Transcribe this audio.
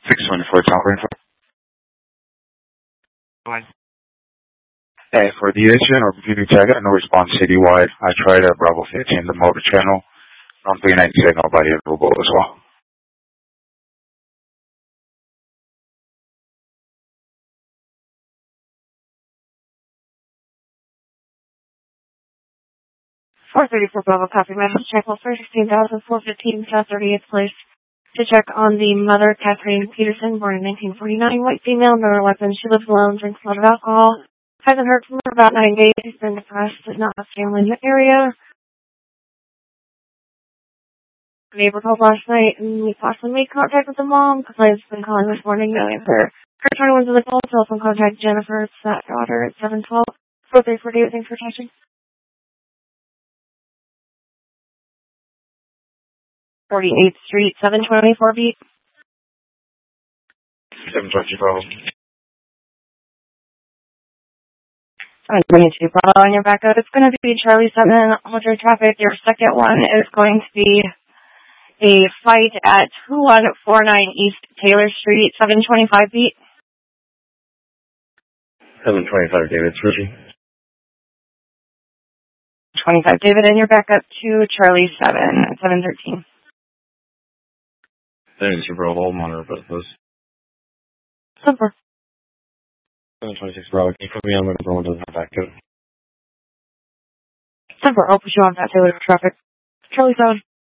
624 Tower Info. Fine. Hey, for the incident or computer tag, no response citywide. I tried Bravo 15, the motor channel. On 390 signal by the available as well. .434 Bravo, copy. Message check will 16,415 South 38th Place. To check on the mother, Catherine Peterson, born in 1949, white female, no weapons. She lives alone, drinks a lot of alcohol. Hasn't heard from her about 9 days. She's been depressed, but not a family in the area. A neighbor called last night, and we possibly made contact with the mom, because I've been calling this morning, no answer. Her turn was in the call, telephone contact Jennifer, it's that daughter, at 712. 4348, thanks for touching. 48th Street, 724 beat. 724. 722 Bravo on your backup. It's going to be Charlie 7, Holding traffic. Your second one is going to be a fight at 2149 East Taylor Street, 725 beat. 725 David, Richie. 25 David, and your backup to Charlie 7 at 713. Thanks, Bravo, monitor both those. Super. 726 Bravo, can you put me on when everyone doesn't have backup? Super, I'll push you on that Taylor traffic. Charlie 7.